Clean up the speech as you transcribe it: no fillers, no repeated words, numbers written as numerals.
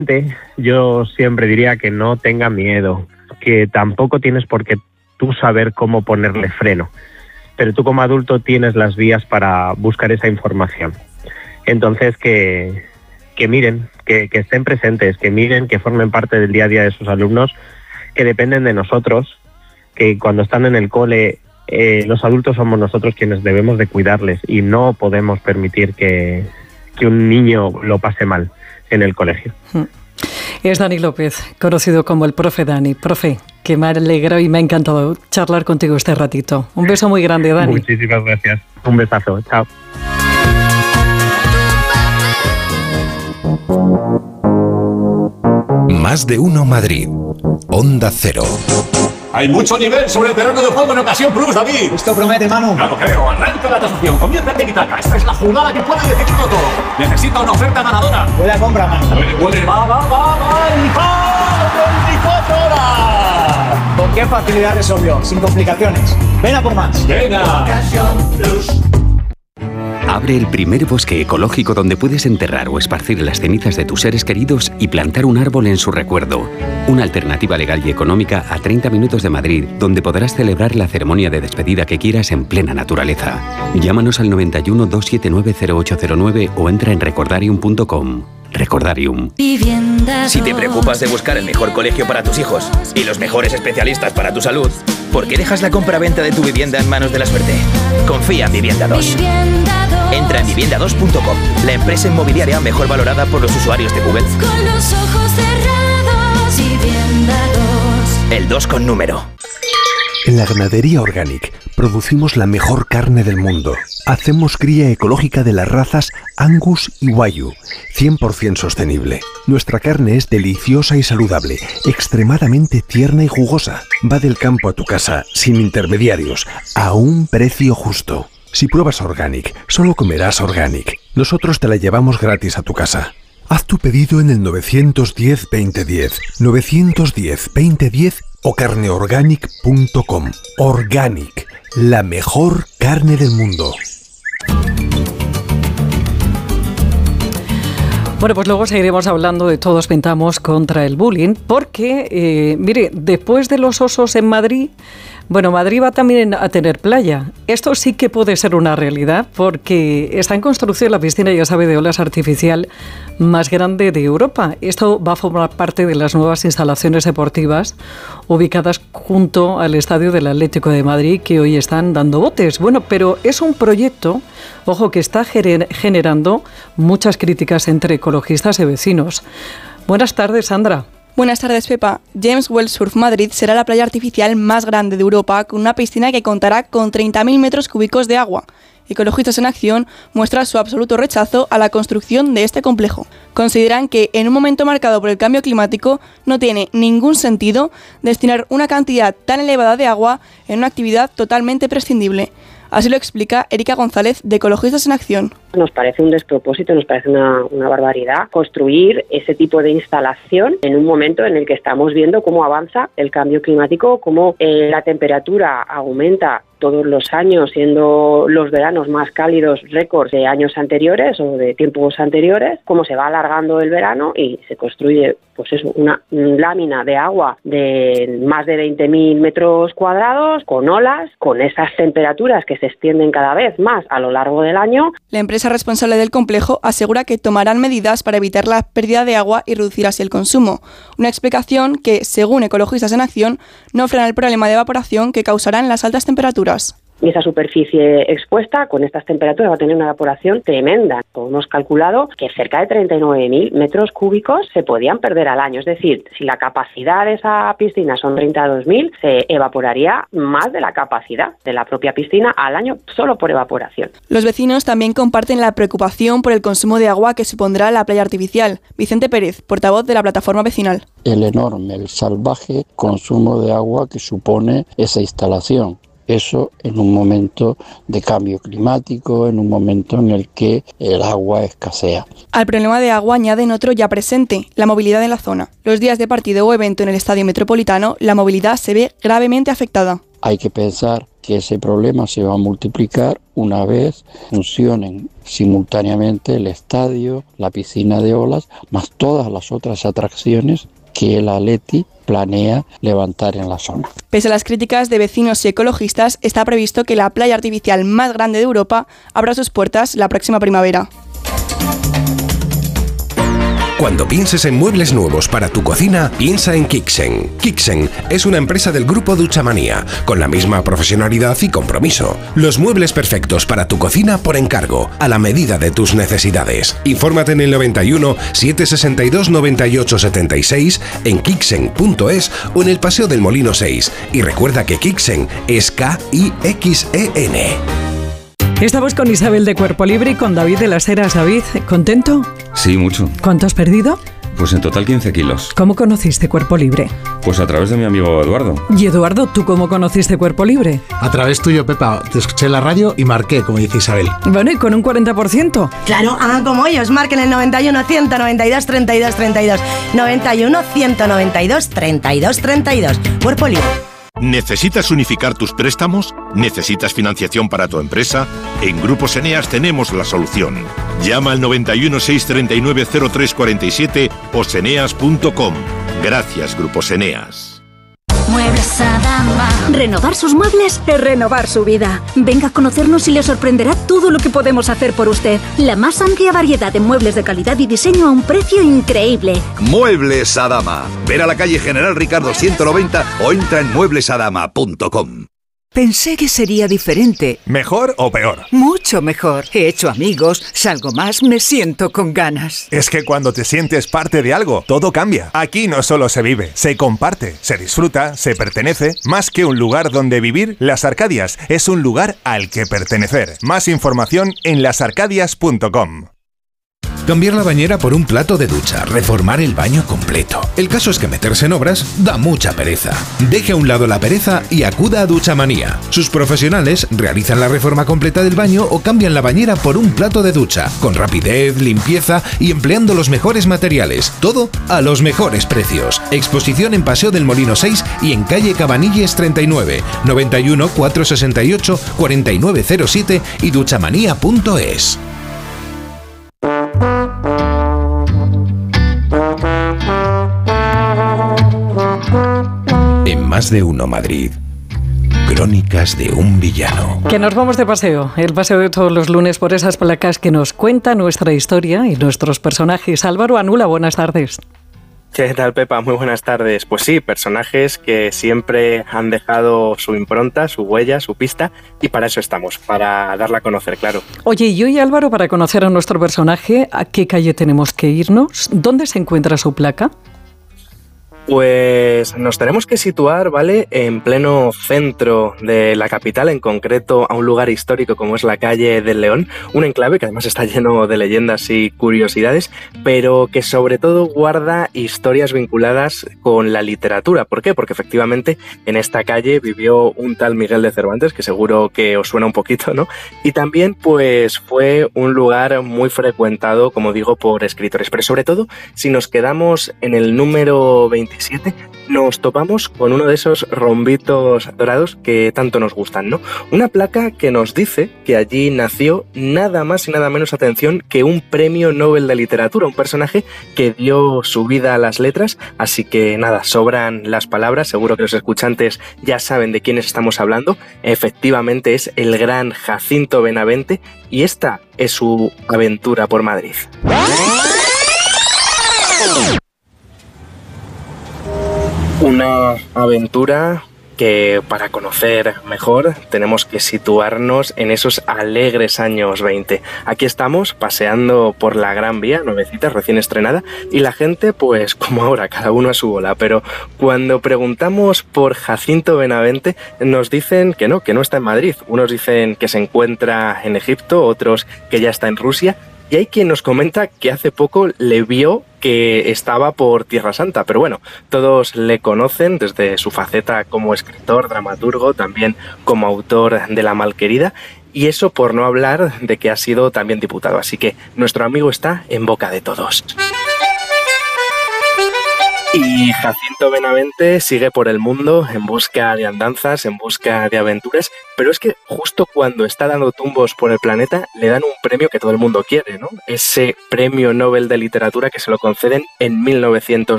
Yo siempre diría que no tenga miedo, que tampoco tienes por qué tú saber cómo ponerle freno, pero tú como adulto tienes las vías para buscar esa información. Entonces que miren, que estén presentes, que miren, que formen parte del día a día de sus alumnos, que dependen de nosotros, que cuando están en el cole los adultos somos nosotros quienes debemos de cuidarles y no podemos permitir que un niño lo pase mal en el colegio. Es Dani López, conocido como el profe Dani. Profe, que me alegra y me ha encantado charlar contigo este ratito. Un beso muy grande, Dani. Muchísimas gracias. Un besazo. Chao. Más de uno Madrid. Onda Cero. Hay mucho nivel sobre el terreno de juego en Ocasión Plus, David. Esto promete, Manu. Ya lo creo. Arranca la tasación. Comienza el tiki-taka. Esta es la jugada que puede decidirlo todo. Necesita una oferta ganadora. Buena compra, Manu. Puede. Va. ¡Y 24 horas! ¿Con qué facilidad resolvió? Sin complicaciones. Ven a por más. Venga. Ocasión Plus. Abre el primer bosque ecológico donde puedes enterrar o esparcir las cenizas de tus seres queridos y plantar un árbol en su recuerdo. Una alternativa legal y económica a 30 minutos de Madrid, donde podrás celebrar la ceremonia de despedida que quieras en plena naturaleza. Llámanos al 91 279 0809 o entra en recordarium.com. Recordarium. Si te preocupas de buscar el mejor colegio para tus hijos y los mejores especialistas para tu salud, ¿por qué dejas la compra-venta de tu vivienda en manos de la suerte? Confía en Vivienda 2. Entra en vivienda2.com, la empresa inmobiliaria mejor valorada por los usuarios de Google. Con los ojos cerrados, Vivienda 2. El 2 con número. En la ganadería Organic producimos la mejor carne del mundo. Hacemos cría ecológica de las razas Angus y Wagyu, 100% sostenible. Nuestra carne es deliciosa y saludable, extremadamente tierna y jugosa. Va del campo a tu casa, sin intermediarios, a un precio justo. Si pruebas Organic, solo comerás Organic. Nosotros te la llevamos gratis a tu casa. Haz tu pedido en el 910-2010, 910-2010 o carneorganic.com. Organic, la mejor carne del mundo. Bueno, pues luego seguiremos hablando de Todos Pintamos contra el bullying, porque, mire, después de los osos en Madrid, bueno, Madrid va también a tener playa. Esto sí que puede ser una realidad, porque está en construcción la piscina, ya sabe, de olas artificial más grande de Europa. Esto va a formar parte de las nuevas instalaciones deportivas ubicadas junto al estadio del Atlético de Madrid, que hoy están dando botes. Bueno, pero es un proyecto, ojo, que está generando muchas críticas entre ecologistas y vecinos. Buenas tardes, Sandra. Buenas tardes, Pepa. James Well Surf Madrid será la playa artificial más grande de Europa, con una piscina que contará con 30.000 metros cúbicos de agua. Ecologistas en Acción muestran su absoluto rechazo a la construcción de este complejo. Consideran que en un momento marcado por el cambio climático no tiene ningún sentido destinar una cantidad tan elevada de agua en una actividad totalmente prescindible. Así lo explica Erika González, de Ecologistas en Acción. Nos parece un despropósito, nos parece una barbaridad construir ese tipo de instalación en un momento en el que estamos viendo cómo avanza el cambio climático, cómo la temperatura aumenta todos los años, siendo los veranos más cálidos récords de años anteriores o de tiempos anteriores, cómo se va alargando el verano y se construye pues eso, una lámina de agua de más de 20.000 metros cuadrados, con olas, con esas temperaturas que se extienden cada vez más a lo largo del año. La empresa responsable del complejo asegura que tomarán medidas para evitar la pérdida de agua y reducir así el consumo. Una explicación que, según Ecologistas en Acción, no frena el problema de evaporación que causarán las altas temperaturas. Y esa superficie expuesta con estas temperaturas va a tener una evaporación tremenda. Hemos calculado que cerca de 39.000 metros cúbicos se podían perder al año. Es decir, si la capacidad de esa piscina son 32.000, se evaporaría más de la capacidad de la propia piscina al año solo por evaporación. Los vecinos también comparten la preocupación por el consumo de agua que supondrá la playa artificial. Vicente Pérez, portavoz de la plataforma vecinal. El enorme, el salvaje consumo de agua que supone esa instalación. Eso en un momento de cambio climático, en un momento en el que el agua escasea. Al problema de agua añaden otro ya presente, la movilidad en la zona. Los días de partido o evento en el Estadio Metropolitano, la movilidad se ve gravemente afectada. Hay que pensar que ese problema se va a multiplicar una vez funcionen simultáneamente el estadio, la piscina de olas, más todas las otras atracciones que el Athletic planea levantar en la zona. Pese a las críticas de vecinos y ecologistas, está previsto que la playa artificial más grande de Europa abra sus puertas la próxima primavera. Cuando pienses en muebles nuevos para tu cocina, piensa en Kixen. Kixen es una empresa del grupo Duchamanía, con la misma profesionalidad y compromiso. Los muebles perfectos para tu cocina por encargo, a la medida de tus necesidades. Infórmate en el 91 762 98 76, en kixen.es o en el Paseo del Molino 6. Y recuerda que Kixen es K-I-X-E-N. Estamos con Isabel de Cuerpo Libre y con David de las Heras. David, ¿contento? Sí, mucho. ¿Cuánto has perdido? Pues en total 15 kilos. ¿Cómo conociste Cuerpo Libre? Pues a través de mi amigo Eduardo. Y Eduardo, ¿tú cómo conociste Cuerpo Libre? A través tuyo, Pepa. Te escuché en la radio y marqué, como dice Isabel. Bueno, ¿y con un 40%? Claro, hagan como ellos. Marquen el 91 192 32 32. 91 192 32 32. Cuerpo Libre. ¿Necesitas unificar tus préstamos? ¿Necesitas financiación para tu empresa? En Grupos Eneas tenemos la solución. Llama al 91 639 0347 o seneas.com. Gracias, Grupos Eneas. Muebles Adama. Renovar sus muebles es renovar su vida. Venga a conocernos y le sorprenderá todo lo que podemos hacer por usted. La más amplia variedad de muebles de calidad y diseño a un precio increíble. Muebles Adama. Ven a la calle General Ricardo 190 o entra en mueblesadama.com. Pensé que sería diferente. ¿Mejor o peor? Mucho mejor. He hecho amigos, salgo más, me siento con ganas. Es que cuando te sientes parte de algo, todo cambia. Aquí no solo se vive, se comparte, se disfruta, se pertenece. Más que un lugar donde vivir, Las Arcadias es un lugar al que pertenecer. Más información en lasarcadias.com. Cambiar la bañera por un plato de ducha, reformar el baño completo. El caso es que meterse en obras da mucha pereza. Deje a un lado la pereza y acuda a Duchamanía. Sus profesionales realizan la reforma completa del baño o cambian la bañera por un plato de ducha, con rapidez, limpieza y empleando los mejores materiales. Todo a los mejores precios. Exposición en Paseo del Molino 6 y en calle Cabanilles 39, 91 468 4907 y duchamanía.es. En Más de Uno Madrid, Crónicas de un villano. Que nos vamos de paseo, el paseo de todos los lunes por esas placas que nos cuentan nuestra historia y nuestros personajes. Álvaro Anula, buenas tardes. ¿Qué tal, Pepa? Muy buenas tardes. Pues sí, personajes que siempre han dejado su impronta, su huella, su pista, y para eso estamos, para darla a conocer, claro. Oye, y hoy, Álvaro, para conocer a nuestro personaje, ¿a qué calle tenemos que irnos? ¿Dónde se encuentra su placa? Pues nos tenemos que situar, ¿vale?, en pleno centro de la capital, en concreto a un lugar histórico como es la calle del León, un enclave que además está lleno de leyendas y curiosidades, pero que sobre todo guarda historias vinculadas con la literatura. ¿Por qué? Porque efectivamente en esta calle vivió un tal Miguel de Cervantes, que seguro que os suena un poquito, ¿no? Y también pues fue un lugar muy frecuentado, como digo, por escritores, pero sobre todo si nos quedamos en el número 27, nos topamos con uno de esos rombitos dorados que tanto nos gustan, ¿no? Una placa que nos dice que allí nació nada más y nada menos, atención, que un premio Nobel de Literatura, un personaje que dio su vida a las letras, así que nada, sobran las palabras, seguro que los escuchantes ya saben de quiénes estamos hablando. Efectivamente es el gran Jacinto Benavente y esta es su aventura por Madrid. Una aventura que para conocer mejor tenemos que situarnos en esos alegres años 20. Aquí estamos paseando por la Gran Vía, nuevecita, recién estrenada, y la gente, pues como ahora, cada uno a su bola, pero cuando preguntamos por Jacinto Benavente nos dicen que no está en Madrid. Unos dicen que se encuentra en Egipto, otros que ya está en Rusia, y hay quien nos comenta que hace poco le vio que estaba por Tierra Santa, pero bueno, todos le conocen desde su faceta como escritor, dramaturgo, también como autor de La Malquerida, y eso por no hablar de que ha sido también diputado, así que nuestro amigo está en boca de todos. Y Jacinto Benavente sigue por el mundo en busca de andanzas, en busca de aventuras, pero es que justo cuando está dando tumbos por el planeta le dan un premio que todo el mundo quiere, ¿no? Ese premio Nobel de Literatura que se lo conceden en 1900.